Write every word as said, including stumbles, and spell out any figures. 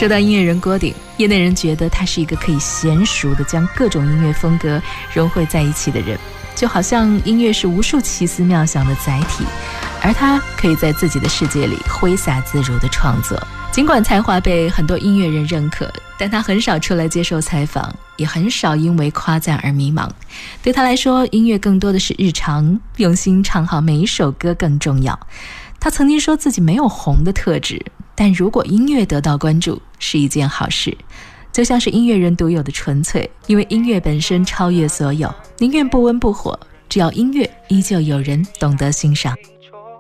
说到音乐人郭顶，业内人觉得他是一个可以娴熟的将各种音乐风格融汇在一起的人，就好像音乐是无数奇思妙想的载体，而他可以在自己的世界里挥洒自如的创作。尽管才华被很多音乐人认可，但他很少出来接受采访，也很少因为夸赞而迷茫。对他来说，音乐更多的是日常，用心唱好每一首歌更重要。他曾经说自己没有红的特质，但如果音乐得到关注是一件好事，就像是音乐人独有的纯粹，因为音乐本身超越所有，宁愿不温不火，只要音乐依旧有人懂得欣赏。